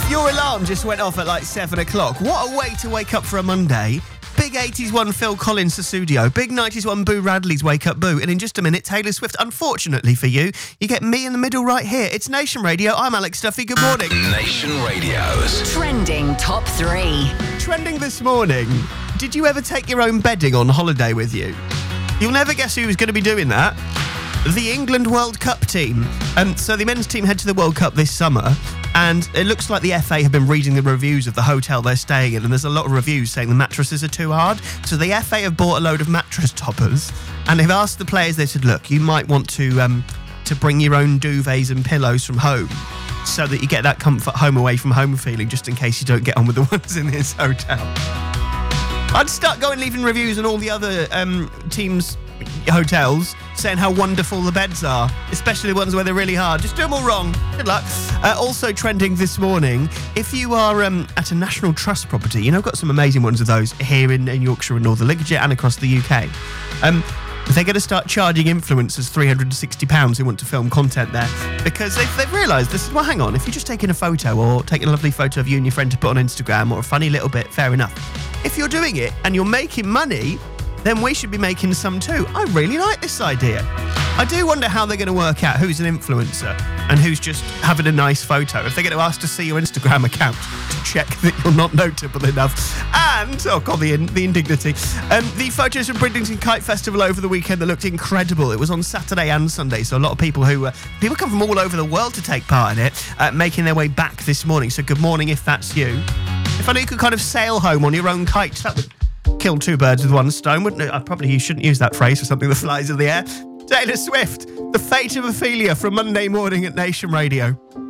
If your alarm just went off at like 7 o'clock, what a way to wake up for a Monday. Big 80s one Phil Collins Sussudio, big 90s one Boo Radley's Wake Up Boo, and in just a minute, Taylor Swift. Unfortunately for you, you get me in the middle right here. It's Nation Radio. I'm Alex Duffy. Good morning. Nation Radio's Trending Top 3. Trending this morning. Did you ever take your own bedding on holiday with you? You'll never guess who was going to be doing that. The England World Cup team. So the men's team head to the World Cup this summer, and it looks like the FA have been reading the reviews of the hotel they're staying in, and there's a lot of reviews saying the mattresses are too hard. So the FA have bought a load of mattress toppers, and they've asked the players, they said, look, you might want to bring your own duvets and pillows from home so that you get that comfort home away from home feeling, just in case you don't get on with the ones in this hotel. I'd start going leaving reviews on all the other teams' hotels saying how wonderful the beds are, especially the ones where they're really hard. Just do them all wrong. Good luck. Also trending this morning, if you are at a National Trust property, you know, I've got some amazing ones of those here in Yorkshire and Northern Lincolnshire and across the UK. They're going to start charging influencers £360 who want to film content there, because they've realised this. Well, hang on, if you're just taking a photo or taking a lovely photo of you and your friend to put on Instagram, or a funny little bit, fair enough. If you're doing it and you're making money, then we should be making some too. I really like this idea. I do wonder how they're going to work out who's an influencer and who's just having a nice photo. If they're going to ask to see your Instagram account to check that you're not notable enough. And, oh God, the indignity. The photos from Bridlington Kite Festival over the weekend that looked incredible. It was on Saturday and Sunday, so a lot of people people come from all over the world to take part in it, making their way back this morning. So good morning if that's you. If I knew you could kind of sail home on your own kite, that would kill two birds with one stone, wouldn't it? You shouldn't use that phrase for something that flies in the air. Taylor Swift, The Fate of Ophelia from Monday morning at Nation Radio.